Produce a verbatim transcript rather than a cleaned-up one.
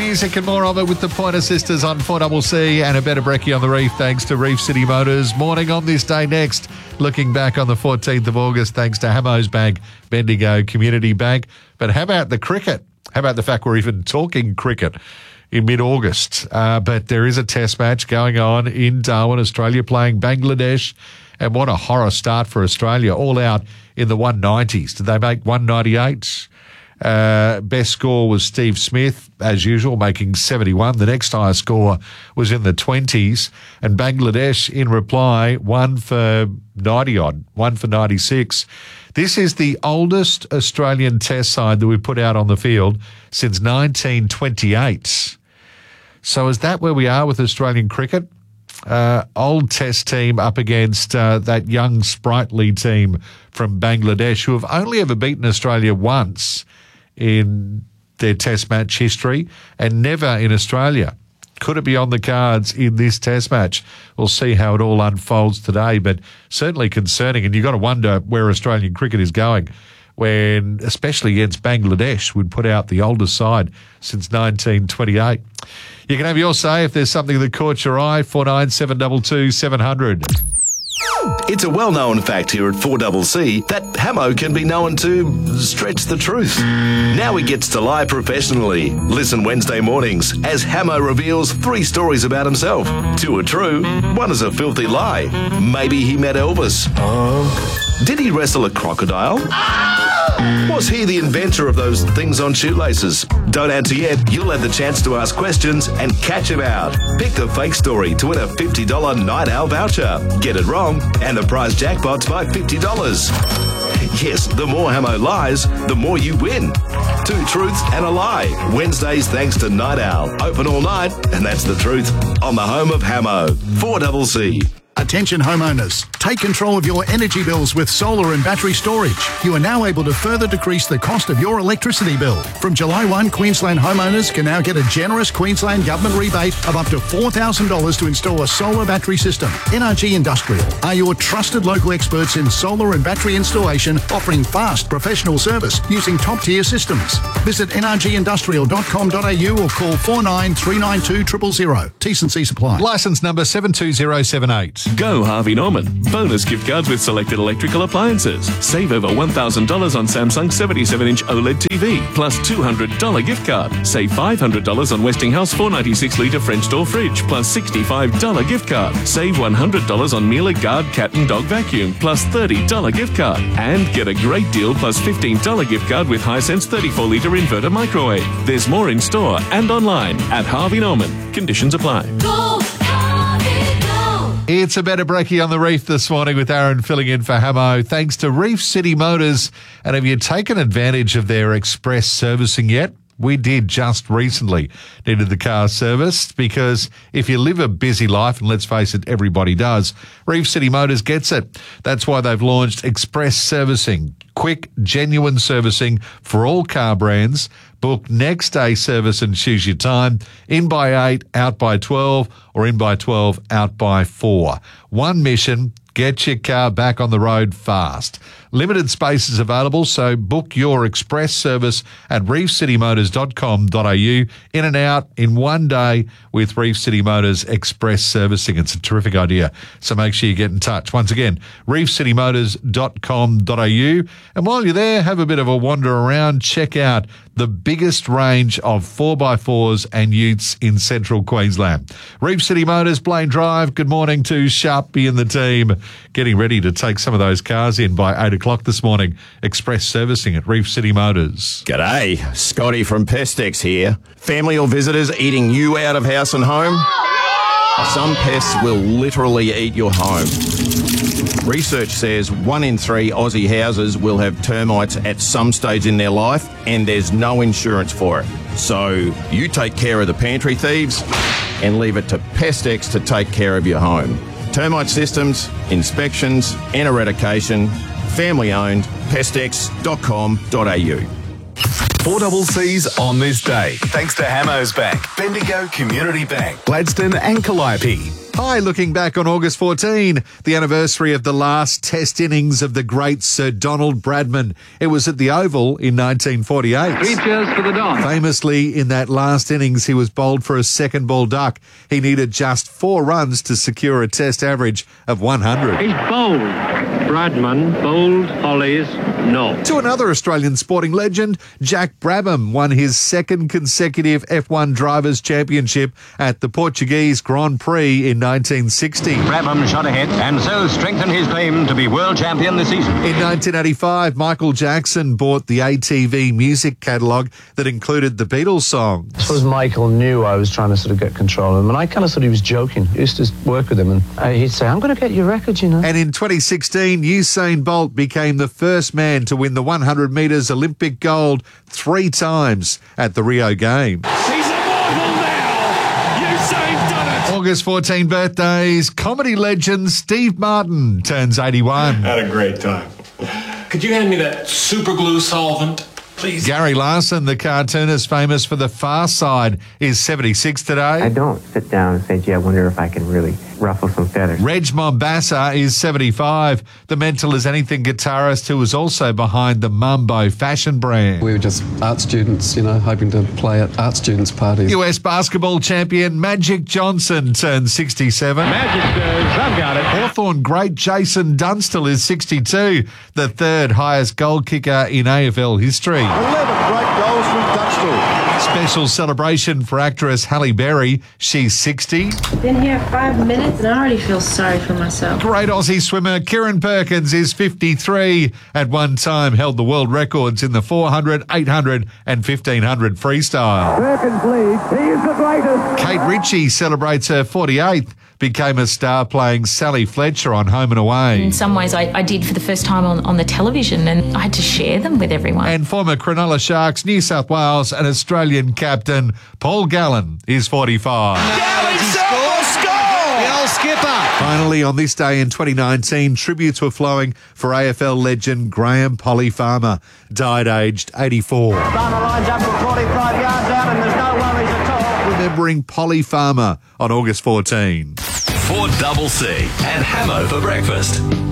music and more of it with the Pointer Sisters on four C C and a better brekkie on the Reef thanks to Reef City Motors. Morning on this day next. Looking back on the fourteenth of August thanks to Hammo's Bank, Bendigo Community Bank. But how about the cricket? How about the fact we're even talking cricket in mid-August? Uh, but there is a test match going on in Darwin, Australia, playing Bangladesh. And what a horror start for Australia, all out in the one nineties. Did they make one ninety-eight? Uh, best score was Steve Smith, as usual, making seventy-one. The next highest score was in the twenties. And Bangladesh, in reply, one for ninety-odd, one for ninety-six. This is the oldest Australian test side that we put out on the field since nineteen twenty-eight. So is that where we are with Australian cricket? Uh, old test team up against uh, that young, sprightly team from Bangladesh who have only ever beaten Australia once in their test match history and never in Australia. Could it be on the cards in this test match? We'll see how it all unfolds today, but certainly concerning. And you've got to wonder where Australian cricket is going when, especially against Bangladesh, would put out the oldest side since nineteen twenty-eight. You can have your say if there's something that caught your eye. four nine seven two two seven hundred. It's a well-known fact here at four C C that Hammo can be known to stretch the truth. Now he gets to lie professionally. Listen Wednesday mornings as Hammo reveals three stories about himself. Two are true, one is a filthy lie. Maybe he met Elvis. Oh. Did he wrestle a crocodile? Was he the inventor of those things on shoelaces? Don't answer yet. You'll have the chance to ask questions and catch him out. Pick the fake story to win a fifty dollars Night Owl voucher. Get it wrong, and the prize jackpot's by fifty dollars. Yes, the more Hammo lies, the more you win. Two truths and a lie. Wednesdays thanks to Night Owl. Open all night, and that's the truth. On the home of Hammo. four C C. Attention homeowners, take control of your energy bills with solar and battery storage. You are now able to further decrease the cost of your electricity bill. From July first, Queensland homeowners can now get a generous Queensland Government rebate of up to four thousand dollars to install a solar battery system. N R G Industrial are your trusted local experts in solar and battery installation, offering fast professional service using top-tier systems. Visit n r g industrial dot com dot a u or call four nine three nine two zero zero zero. T's and C's apply. Licence number seven two zero seven eight. Go Harvey Norman. Bonus gift cards with selected electrical appliances. Save over one thousand dollars on Samsung seventy-seven inch OLED T V, plus two hundred dollars gift card. Save five hundred dollars on Westinghouse four ninety-six litre French door fridge, plus sixty-five dollars gift card. Save one hundred dollars on Miele Guard cat and dog vacuum, plus thirty dollars gift card. And get a great deal plus fifteen dollars gift card with Hisense thirty-four litre inverter microwave. There's more in store and online at Harvey Norman. Conditions apply. Go, Harvey, go. It's a better brekkie on the Reef this morning with Aaron filling in for Hammo. Thanks to Reef City Motors. And have you taken advantage of their express servicing yet? We did just recently. Needed the car serviced because if you live a busy life, and let's face it, everybody does, Reef City Motors gets it. That's why they've launched express servicing. Quick, genuine servicing for all car brands. Book next day service and choose your time. In by eight, out by twelve, or in by twelve, out by four. One mission, get your car back on the road fast. Limited spaces available, so book your express service at reef city motors dot com dot a u. In and out in one day with Reef City Motors Express Servicing. It's a terrific idea, so make sure you get in touch. Once again, reef city motors dot com dot a u. And while you're there, have a bit of a wander around. Check out the biggest range of four by fours and utes in central Queensland. Reef City Motors, Blaine Drive. Good morning to Sharpie and the team. Getting ready to take some of those cars in by eight o'clock this morning. Express servicing at Reef City Motors. G'day, Scotty from Pestex here. Family or visitors eating you out of house and home? Some pests will literally eat your home. Research says one in three Aussie houses will have termites at some stage in their life, and there's no insurance for it. So you take care of the pantry thieves and leave it to Pestex to take care of your home. Termite systems, inspections and eradication. Family owned. Pestex dot com dot a u. four C's on this day. Thanks to Hammo's Bank, Bendigo Community Bank, Gladstone and Calliope. Hi, looking back on August fourteenth, the anniversary of the last Test innings of the great Sir Donald Bradman. It was at the Oval in nineteen forty-eight. Three cheers for the Don. Famously, in that last innings, he was bowled for a second ball duck. He needed just four runs to secure a Test average of one hundred. He's bowled. Bradman bowled Hollies. No. To another Australian sporting legend, Jack Brabham won his second consecutive F one Drivers' Championship at the Portuguese Grand Prix in nineteen sixty. Brabham shot ahead and so strengthened his claim to be world champion this season. In nineteen eighty-five, Michael Jackson bought the A T V music catalogue that included the Beatles songs. I suppose Michael knew I was trying to sort of get control of him, and I kind of thought he was joking. I used to work with him, and uh, he'd say, I'm going to get your record, you know. And in twenty sixteen, Usain Bolt became the first man to win the one hundred metres Olympic gold three times at the Rio Games. He's immortal now! Usain done it! August fourteenth birthdays, comedy legend Steve Martin turns eighty-one. Had a great time. Could you hand me that super glue solvent, please? Gary Larson, the cartoonist famous for The Far Side, is seventy-six today. I don't sit down and say, gee, I wonder if I can really ruffle some feathers. Reg Mombassa is seventy-five, the Mental as Anything guitarist who was also behind the Mambo fashion brand. We were just art students, you know, hoping to play at art students' parties. U S basketball champion Magic Johnson turned sixty-seven. Magic says, I've got it. Hawthorn great Jason Dunstall is sixty-two, the third highest goal kicker in A F L history. eleven great goals from Dunstall. Special celebration for actress Halle Berry. She's sixty. Been here five minutes and I already feel sorry for myself. Great Aussie swimmer Kieran Perkins is fifty-three. At one time held the world records in the four hundred, eight hundred and fifteen hundred freestyle. Perkins leads. He is the greatest. Kate Ritchie celebrates her forty-eighth. Became a star playing Sally Fletcher on Home and Away. In some ways, I, I did for the first time on, on the television, and I had to share them with everyone. And former Cronulla Sharks, New South Wales and Australian captain Paul Gallen is forty-five. Gallen score! The old skipper! Finally, on this day in twenty nineteen, tributes were flowing for A F L legend Graham Polly Farmer, died aged eighty-four. Farmer lines up for forty-five yards out and there's no worries at all. Remembering Polly Farmer on August fourteenth. four C and Hammo for breakfast.